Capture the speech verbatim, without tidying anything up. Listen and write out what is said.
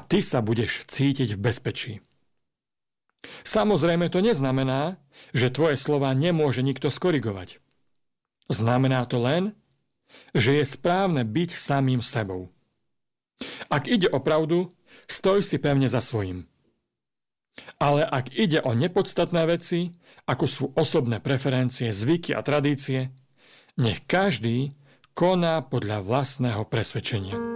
ty sa budeš cítiť v bezpečí. Samozrejme to neznamená, že tvoje slova nemôže nikto skorigovať. Znamená to len, že je správne byť samým sebou. Ak ide o pravdu, stoj si pevne za svojím. Ale ak ide o nepodstatné veci, ako sú osobné preferencie, zvyky a tradície, nech každý koná podľa vlastného presvedčenia.